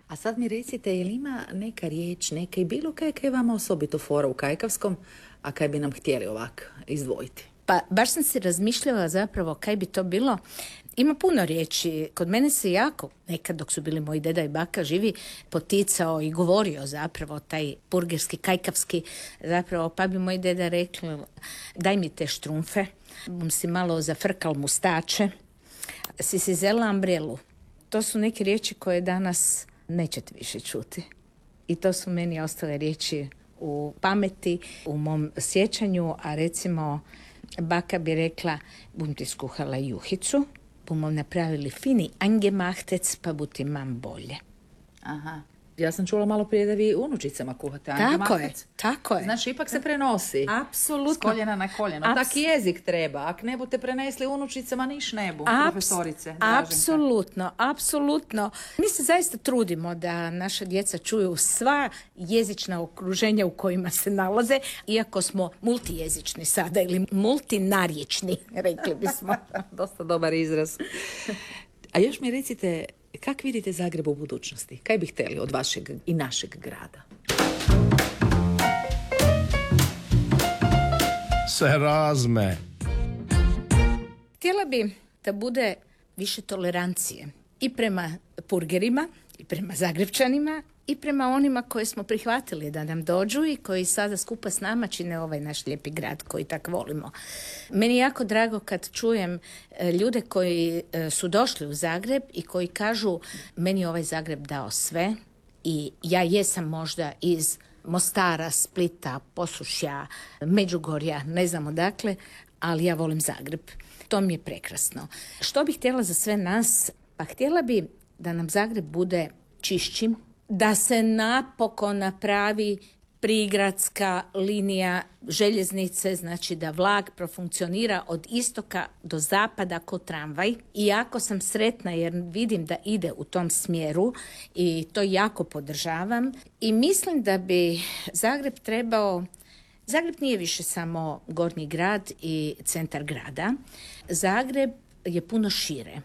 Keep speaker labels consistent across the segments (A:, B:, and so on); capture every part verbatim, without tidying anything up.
A: A sad mi recite, je li ima neka riječ, neka i bilo kaj kaj je vama osobito fora u kajkavskom, a kaj bi nam htjeli ovak izdvojiti?
B: Pa baš sam si razmišljala zapravo kaj bi to bilo. Ima puno riječi. Kod mene se jako, nekad dok su bili moji deda i baka živi, poticao i govorio zapravo taj purgerski, kajkavski, zapravo, pa bi moj deda rekli, daj mi te štrumfe, bom si malo zafrkal mustače, si si zela ambrelu. To su neke riječi koje danas nećete više čuti. I to su meni ostale riječi u pameti, u mom sjećanju, a recimo baka bi rekla, bum ti skuhala juhicu, bomo napravili fini angemahtec, pa bu ti mam bolje.
A: Aha. Ja sam čula malo prije da vi unučicama kuhate
B: Tako
A: angemahtec.
B: je, tako je.
A: Znači, ipak se prenosi.
B: Apsolutno.
A: S koljena na koljeno.
B: Aps-
A: Tak i jezik treba. Ak ne budete prenesli unučicama, niš ne bu,
B: Aps-
A: profesorice Draženka.
B: Apsolutno, apsolutno. Mi se zaista trudimo da naša djeca čuju sva jezična okruženja u kojima se nalaze, iako smo multijezični sada ili multinarječni, rekli bismo.
A: Dosta dobar izraz. A još mi recite, kak vidite Zagreb u budućnosti? Kaj bi htjeli od vašeg i našeg grada?
C: Se razme.
B: Htjela bi da bude više tolerancije i prema purgerima, i prema Zagrebčanima, i prema onima koje smo prihvatili da nam dođu i koji sada skupa s nama čine ovaj naš lijepi grad koji tak volimo. Meni je jako drago kad čujem e, ljude koji e, su došli u Zagreb i koji kažu, meni je ovaj Zagreb dao sve i ja jesam možda iz Mostara, Splita, Posušja, Međugorja, ne znam odakle, ali ja volim Zagreb. To mi je prekrasno. Što bih htjela za sve nas? Pa htjela bi da nam Zagreb bude čišći, da se napokon napravi prigradska linija željeznice, znači da vlak profunkcionira od istoka do zapada ko tramvaj. I jako sam sretna jer vidim da ide u tom smjeru i to jako podržavam. I mislim da bi Zagreb trebao... Zagreb nije više samo gornji grad i centar grada. Zagreb je puno šire.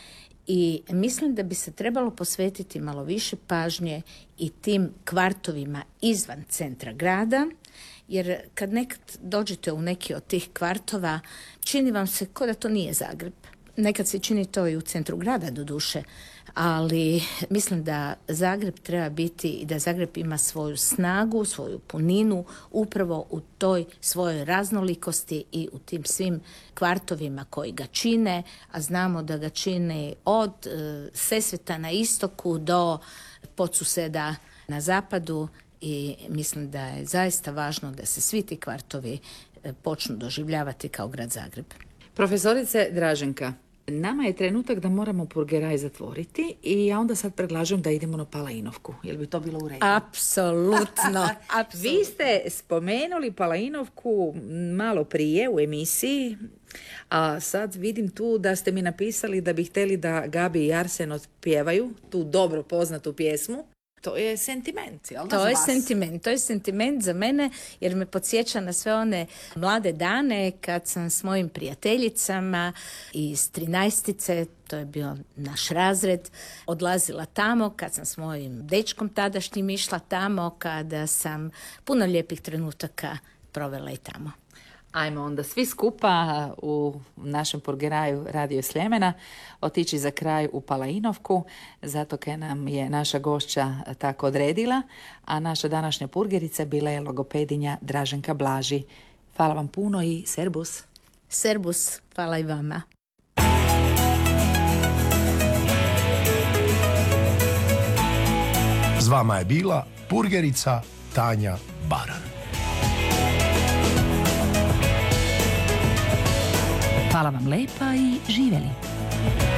B: I mislim da bi se trebalo posvetiti malo više pažnje i tim kvartovima izvan centra grada, jer kad nekad dođete u neki od tih kvartova, čini vam se kao da to nije Zagreb. Nekad se čini to i u centru grada doduše, ali mislim da Zagreb treba biti i da Zagreb ima svoju snagu, svoju puninu upravo u toj svojoj raznolikosti i u tim svim kvartovima koji ga čine, a znamo da ga čine od e, Sesveta na istoku do Podsuseda na zapadu i mislim da je zaista važno da se svi ti kvartovi e, počnu doživljavati kao grad Zagreb.
A: Profesorice Draženka, nama je trenutak da moramo purgeraj zatvoriti i ja onda sad predlažem da idemo na Palainovku. Jel bi to bilo u redu?
B: Apsolutno.
A: Vi ste spomenuli Palainovku malo prije u emisiji, a sad vidim tu da ste mi napisali da bi htjeli da Gabi i Arsen otpjevaju tu dobro poznatu pjesmu. To je sentiment, jel da?
B: To
A: za
B: je
A: vas?
B: sentiment, to je sentiment za mene jer me podsjeća na sve one mlade dane kad sam s mojim prijateljicama iz trinaestice, to je bio naš razred, odlazila tamo, kad sam s mojim dečkom tadašnjim išla tamo, kada sam puno lijepih trenutaka provela i tamo.
A: Ajmo onda svi skupa u našem purgeraju Radio Sljemena otići za kraj u Palainovku, zato kaj nam je naša gošća tako odredila, a naša današnja purgerica bila je logopedinja Draženka Blaži. Hvala vam puno i serbus.
B: Serbus, hvala i vama.
C: S vama je bila purgerica Tanja Baran.
D: Hvala vam lepa i živjeli.